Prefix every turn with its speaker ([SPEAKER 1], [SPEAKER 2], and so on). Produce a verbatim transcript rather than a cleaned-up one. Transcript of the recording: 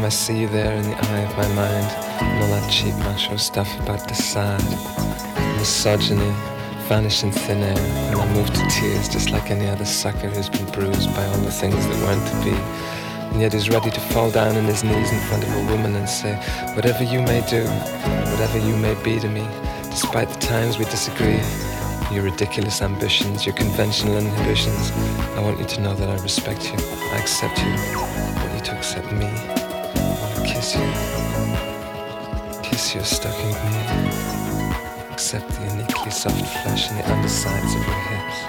[SPEAKER 1] see you there in the eye of my mind, and all that cheap macho stuff about Desaad, misogyny, vanish in thin air, and I move to tears just like any other sucker who's been bruised by all the things that weren't to be, and yet is ready to fall down on his knees in front of a woman and say, whatever you may do, whatever you may be to me, despite the times we disagree, your ridiculous ambitions, your conventional inhibitions, I want you to know that I respect you, I accept you, I want you to accept me, I want to kiss you, kiss your stockinged knee, accept the uniquely soft flesh in the undersides of your hips.